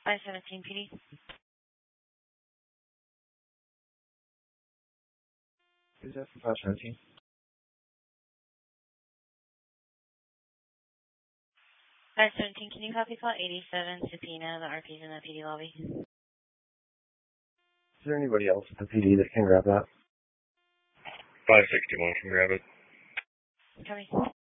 517 PD. Is that for 517? 517, can you copy call 87 subpoena? The RP's in the PD lobby. Is there anybody else at the PD that can grab that? 561 can grab it. Coming.